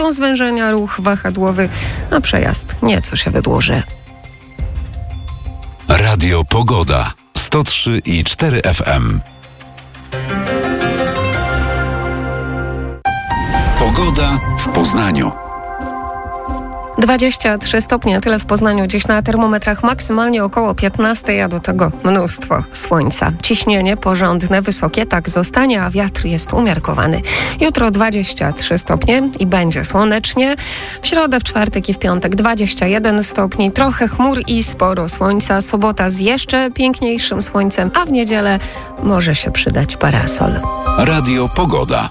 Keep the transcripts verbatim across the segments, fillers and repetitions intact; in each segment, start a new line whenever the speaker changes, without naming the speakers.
zwężenia ruch wahadłowy, a przejazd nieco się wydłuży.
Radio Pogoda sto trzy i cztery F M. Pogoda w Poznaniu.
dwadzieścia trzy stopnie, tyle w Poznaniu, dziś na termometrach maksymalnie około piętnaście, a do tego mnóstwo słońca. Ciśnienie porządne, wysokie, tak zostanie, a wiatr jest umiarkowany. Jutro dwadzieścia trzy stopnie i będzie słonecznie. W środę, w czwartek i w piątek dwadzieścia jeden stopni, trochę chmur i sporo słońca. Sobota z jeszcze piękniejszym słońcem, a w niedzielę może się przydać parasol.
Radio Pogoda.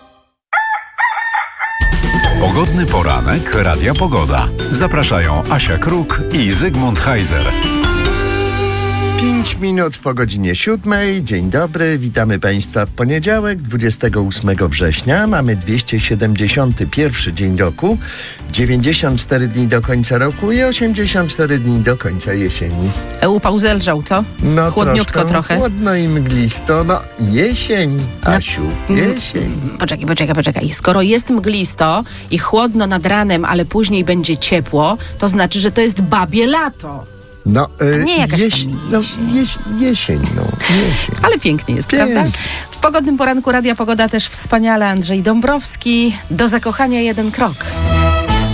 Pogodny poranek Radia Pogoda. Zapraszają Asia Kruk i Zygmunt Heiser.
Pięć minut po godzinie siódmej. Dzień dobry, witamy Państwa w poniedziałek, dwudziestego ósmego września. Mamy dwieście siedemdziesiąty pierwszy dzień roku, dziewięćdziesiąt cztery dni do końca roku i osiemdziesiąt cztery dni do końca jesieni.
Upał zelżał, co?
No
Chłodniutko
troszkę,
trochę.
Chłodno i mglisto. No jesień, Asiu, jesień.
Poczekaj, poczekaj, poczekaj. Skoro jest mglisto i chłodno nad ranem, ale później będzie ciepło, to znaczy, że to jest babie lato.
No, y,
nie jakaś
jeś,
tam
no,
jesień.
jeś, jesień, no, jesień.
Ale pięknie jest,
Pięknie.
prawda? W pogodnym poranku Radia Pogoda też wspaniale Andrzej Dąbrowski. Do zakochania jeden krok.